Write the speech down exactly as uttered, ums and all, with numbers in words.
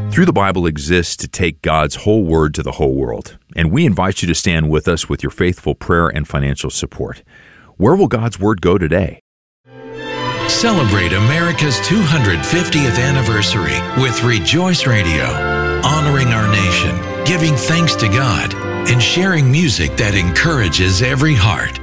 Through the Bible exists to take God's whole word to the whole world, and we invite you to stand with us with your faithful prayer and financial support. Where will God's word go today? Celebrate America's two hundred fiftieth anniversary with Rejoice Radio, honoring our nation, giving thanks to God, and sharing music that encourages every heart.